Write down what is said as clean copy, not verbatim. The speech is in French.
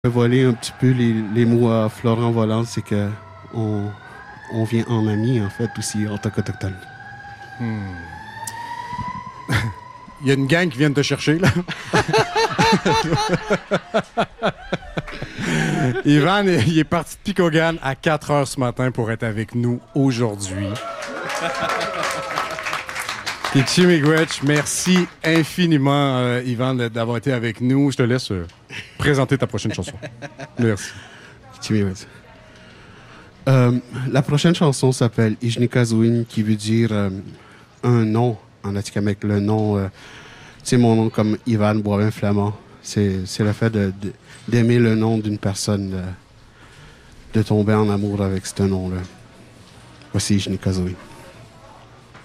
Voler un petit peu les mots à Florent Volant, c'est que on vient en ami, en fait, aussi, en tant qu'Autochtone. Il y a une gang qui vient de te chercher, là. Ivan, il est parti de Picogan à 4 heures ce matin pour être avec nous aujourd'hui. Et Miigwech, merci infiniment, Ivan, d'avoir été avec nous. Je te laisse présenter ta prochaine chanson. Merci. La prochaine chanson s'appelle Ijnikazuin, qui veut dire un nom en Atikamekw. Le nom, c'est mon nom comme Ivan Boivin-Flamand. C'est le fait d'aimer le nom d'une personne, de tomber en amour avec ce nom-là. Voici Ijnikazuin.